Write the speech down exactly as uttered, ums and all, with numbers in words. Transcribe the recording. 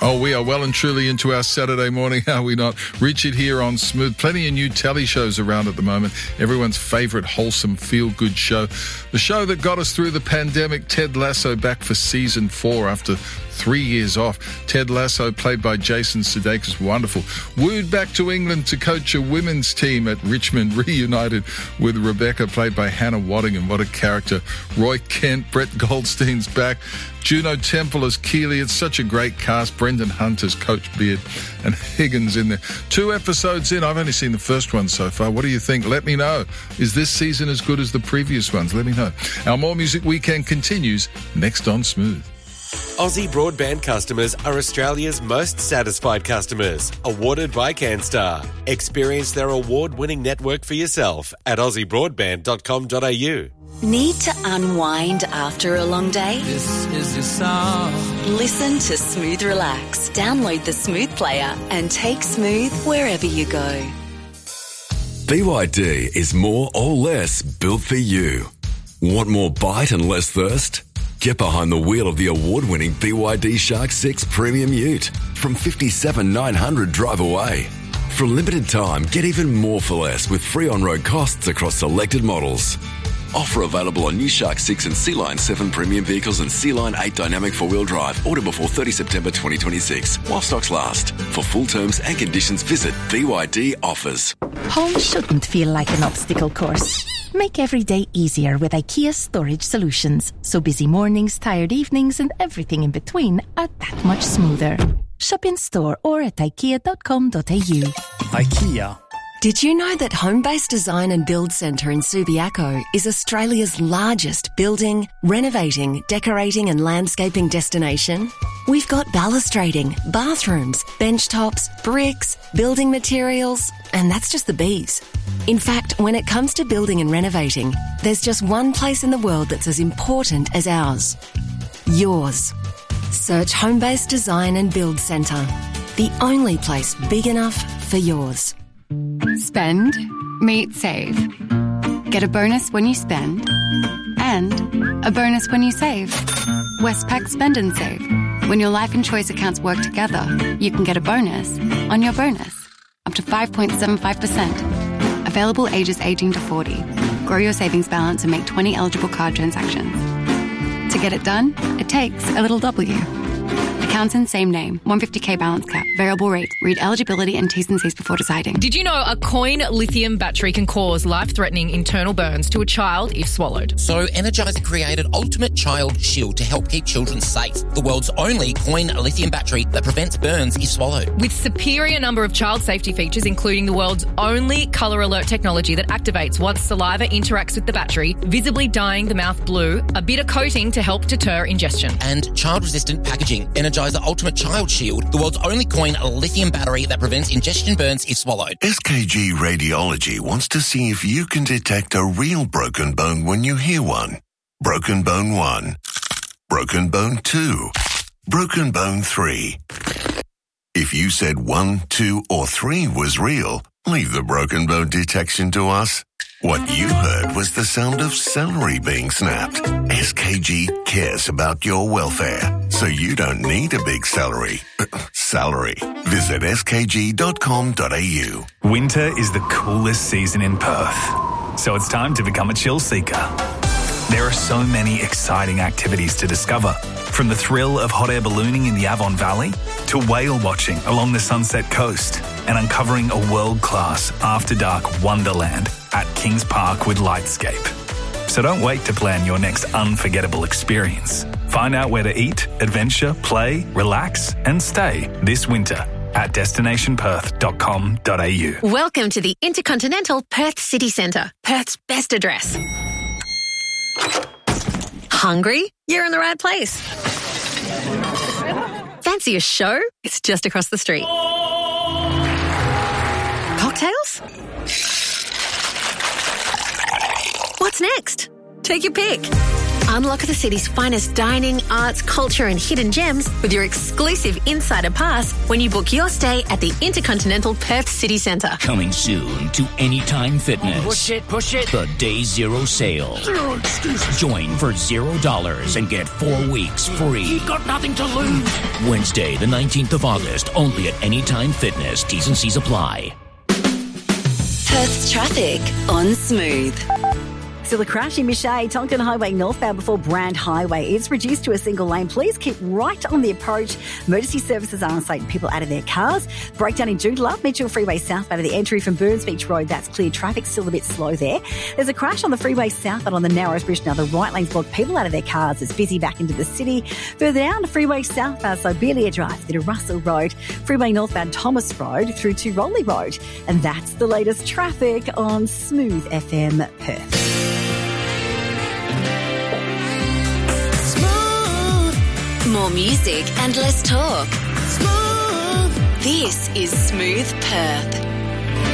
Oh, we are well and truly into our Saturday morning, are we not? Richard here on Smooth. Plenty of new telly shows around at the moment. Everyone's favourite wholesome feel-good show. The show that got us through the pandemic, Ted Lasso, back for season four after three years off. Ted Lasso, played by Jason Sudeikis, wonderful. Wooed back to England to coach a women's team at Richmond, reunited with Rebecca, played by Hannah Waddingham. What a character. Roy Kent, Brett Goldstein's back. Juno Temple as Keely. It's such a great cast. Brendan Hunt as Coach Beard and Higgins in there. Two episodes in. I've only seen the first one so far. What do you think? Let me know. Is this season as good as the previous ones? Let me know. Our More Music Weekend continues next on Smooth. Aussie Broadband customers are Australia's most satisfied customers, awarded by CanStar. Experience their award-winning network for yourself at aussie broadband dot com dot a u. Need to unwind after a long day? This is your song. Listen to Smooth Relax. Download the Smooth player and take Smooth wherever you go. B Y D is more or less built for you. Want more bite and less thirst? Get behind the wheel of the award-winning B Y D Shark six Premium Ute from fifty-seven thousand nine hundred drive away. For a limited time, get even more for less with free on-road costs across selected models. Offer available on new Shark six and Sea Line seven premium vehicles and Sea Line eight dynamic four-wheel drive. Order before thirtieth September twenty twenty-six. While stocks last. For full terms and conditions, visit B Y D Offers. Home shouldn't feel like an obstacle course. Make every day easier with IKEA Storage Solutions. So busy mornings, tired evenings and everything in between are that much smoother. Shop in store or at ikea dot com dot a u. IKEA. Did you know that Home-Based Design and Build Centre in Subiaco is Australia's largest building, renovating, decorating and landscaping destination? We've got balustrading, bathrooms, bench tops, bricks, building materials, and that's just the bees. In fact, when it comes to building and renovating, there's just one place in the world that's as important as ours. Yours. Search Home-Based Design and Build Centre. The only place big enough for yours. Spend, meet, save. Get a bonus when you spend and a bonus when you save. Westpac Spend and Save. When your life and choice accounts work together, you can get a bonus on your bonus, up to five point seven five percent. Available ages eighteen to forty. Grow your savings balance and make twenty eligible card transactions. To get it done, it takes a little W. Accounts in same name. one hundred fifty k balance cap. Variable rates. Read eligibility and T's and C's before deciding. Did you know a coin lithium battery can cause life-threatening internal burns to a child if swallowed? So Energizer created Ultimate Child Shield to help keep children safe. The world's only coin lithium battery that prevents burns if swallowed. With superior number of child safety features, including the world's only colour alert technology that activates once saliva interacts with the battery, visibly dyeing the mouth blue, a bitter coating to help deter ingestion. And child-resistant packaging. Energizer Ultimate Child Shield, the world's only coin lithium battery that prevents ingestion burns if swallowed. S K G Radiology wants to see if you can detect a real broken bone when you hear one. Broken bone one. Broken bone two. Broken bone three. If you said one, two, or three was real, leave the broken bone detection to us. What you heard was the sound of celery being snapped. S K G cares about your welfare, so you don't need a big celery. Salary. Visit s k g dot com dot a u. Winter is the coolest season in Perth, so it's time to become a chill seeker. There are so many exciting activities to discover, from the thrill of hot air ballooning in the Avon Valley to whale watching along the Sunset Coast and uncovering a world-class after-dark wonderland at Kings Park with Lightscape. So don't wait to plan your next unforgettable experience. Find out where to eat, adventure, play, relax and stay this winter at destination perth dot com dot a u. Welcome to the Intercontinental Perth City Centre, Perth's best address. Hungry? You're in the right place. Fancy a show? It's just across the street. Cocktails? What's next? Take your pick. Unlock the city's finest dining, arts, culture and hidden gems with your exclusive Insider Pass when you book your stay at the Intercontinental Perth City Centre. Coming soon to Anytime Fitness. Push it, push it. The Day Zero Sale. Zero excuses. Join for zero dollars and get four weeks free. You've got nothing to lose. Wednesday, the nineteenth of August, only at Anytime Fitness. T's and C's apply. Perth's traffic on Smooth. Still a crash in Michay, Tonkin Highway northbound before Brand Highway. It's reduced to a single lane. Please keep right on the approach. Emergency services are on site and people out of their cars. Breakdown in Joondalup, Mitchell Freeway southbound of the entry from Burns Beach Road. That's clear. Traffic still a bit slow there. There's a crash on the freeway southbound on the Narrows Bridge. Now the right lane's blocked. People out of their cars. It's busy back into the city. Further down, the freeway southbound, so Belia Drive, bit of Russell Road. Freeway northbound Thomas Road through to Rowley Road. And that's the latest traffic on Smooth F M Perth. More music and less talk. Smooth. This is Smooth Perth.